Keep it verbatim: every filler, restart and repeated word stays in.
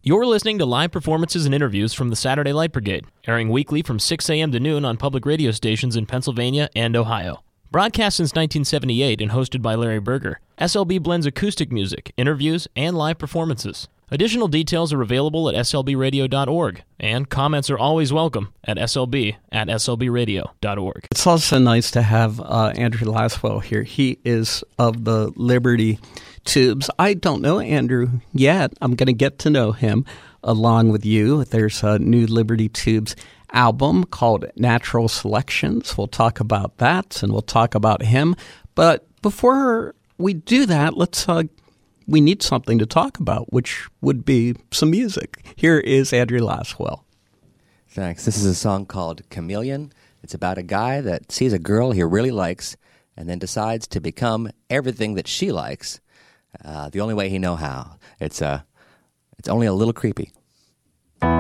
You're listening to live performances and interviews from the Saturday Light Brigade, airing weekly from six a.m. to noon on public radio stations in Pennsylvania and Ohio. Broadcast since nineteen seventy-eight and hosted by Larry Berger, S L B blends acoustic music, interviews, and live performances. Additional details are available at s l b radio dot org, and comments are always welcome at s l b at s l b radio dot org. It's also nice to have uh, Andrew Laswell here. He is of the Liberty Tubes. I don't know Andrew yet. I'm going to get to know him along with you. There's a new Liberty Tubes album called Natural Selections. We'll talk about that, and we'll talk about him. But before we do that, let's uh, we need something to talk about, which would be some music. Here is Andrew Laswell. Thanks. This is a song called Chameleon. It's about a guy that sees a girl he really likes and then decides to become everything that she likes, uh, the only way he know how. It's uh, it's only a little creepy.